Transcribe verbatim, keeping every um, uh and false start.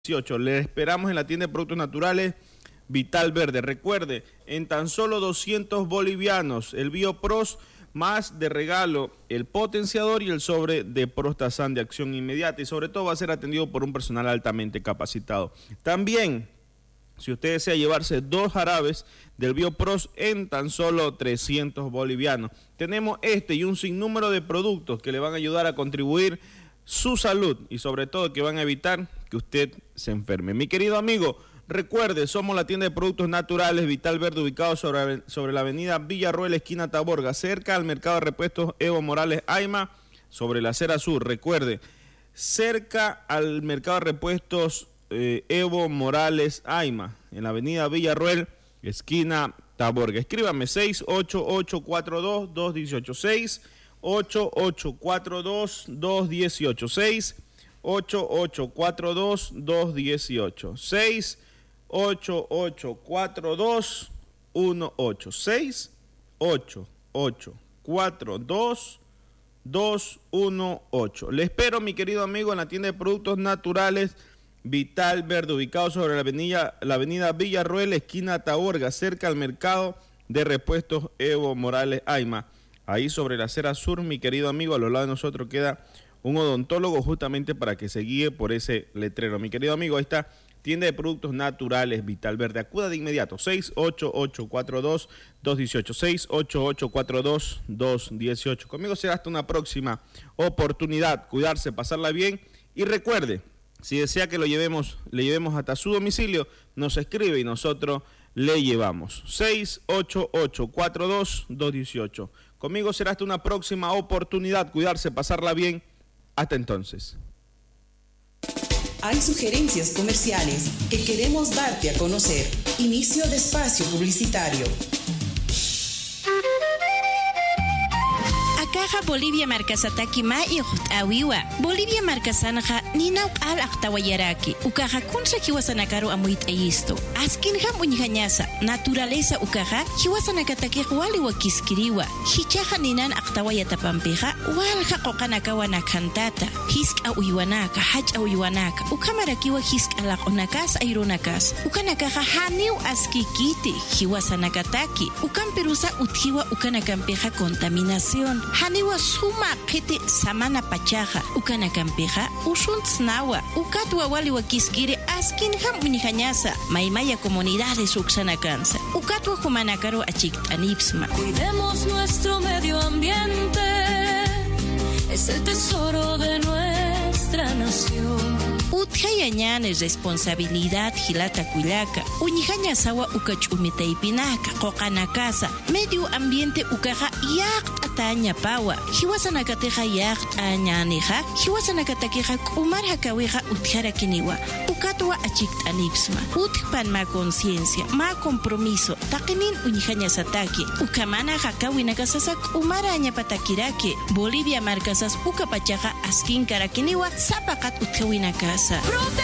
dieciocho. Le esperamos en la tienda de productos naturales Vital Verde. Recuerde, en tan solo doscientos bolivianos, el BioPros más de regalo, el potenciador y el sobre de Prostasan de acción inmediata, y sobre todo va a ser atendido por un personal altamente capacitado. También, si usted desea llevarse dos jarabes del BioPros en tan solo trescientos bolivianos, tenemos este y un sinnúmero de productos que le van a ayudar a contribuir su salud y sobre todo que van a evitar que usted se enferme. Mi querido amigo, recuerde, somos la tienda de productos naturales Vital Verde, ubicado sobre, sobre la avenida Villarroel, esquina Taborga, cerca al mercado de repuestos Evo Morales Aima, sobre la acera sur. Recuerde, cerca al mercado de repuestos eh, Evo Morales Aima, en la avenida Villarroel, esquina Taborga. Escríbame seis ocho ocho cuatro dos dos uno ocho, seis ocho ocho cuatro dos dos uno ocho, seis ocho ocho cuatro dos dos uno ocho, seis ocho ocho cuatro dos uno ocho, seis ocho ocho cuatro dos dos uno ocho. Le espero, mi querido amigo, en la tienda de productos naturales Vital Verde, ubicado sobre la avenida, la avenida Villarroel, esquina Taborga, cerca al mercado de repuestos Evo Morales Aima. Ahí sobre la acera sur, mi querido amigo, a los lados de nosotros queda un odontólogo justamente para que se guíe por ese letrero. Mi querido amigo, ahí está, tienda de productos naturales Vital Verde. Acuda de inmediato, seis ocho ocho cuatro dos dos uno ocho, seis ocho ocho cuatro dos dos uno ocho. Conmigo será hasta una próxima oportunidad. Cuidarse, pasarla bien y recuerde, si desea que lo llevemos, le llevemos hasta su domicilio, nos escribe y nosotros le llevamos. seis ocho ocho cuatro dos dos uno ocho. Conmigo será hasta una próxima oportunidad. Cuidarse, pasarla bien. Hasta entonces. Hay sugerencias comerciales que queremos darte a conocer. Inicio de espacio publicitario. Akaja Bolivia markasataki ma awiwa. Bolivia markasanaja nina al aktawayaraki. Ukaja kunsa hiwasanakaru amuit eisto. Askin ham unihanyasa. Naturaleza ukaja hiwasanakataki wali wakiskiriwa. Hichaja ninan aktawayatapampeja walja qokanakawa nakantata. Hisk awiwanaka, hach awiwanaka. Ukamarakiwa hisk alakonakas aironakas. Ukanakaja haniu askikiti hiwasanakataki. Ukamperusa uthiwa ukanakampeja contaminación. Haniwa suma kete samana pachaja ukana kampeja usuntsnawa ukatwa wali wakiskiri askin ham unihanyasa maimaya comunidades uksana cansa ukatwa humanakaro achiktanipsma. Cuidemos nuestro medio ambiente, es el tesoro de nuestra nación. Uthayañan es responsabilidad hilata kuilaka. Uñijaña sawa ukachumitaypinaka, qoqanakasa. Medio ambiente ukaja yaqt ataña pawa. Hiwasanakateja yaqt añaneja. Hiwasanakateja kumarja kaweja utjara kiniwa. Ukatwa achikt anipsma. Utpan ma conciencia, ma compromiso. Takinin uñijaña sataki. Ukamana hakawinakasasak umaraña patakirake. Bolivia marcasas ukapachaja askin karakiniwa. Zapakat utjawinakas.